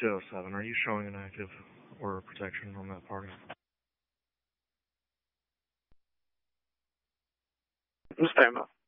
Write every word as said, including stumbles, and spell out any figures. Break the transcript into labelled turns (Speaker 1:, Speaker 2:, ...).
Speaker 1: two oh seven, are you showing an active order of protection on that party?
Speaker 2: I'm standing by.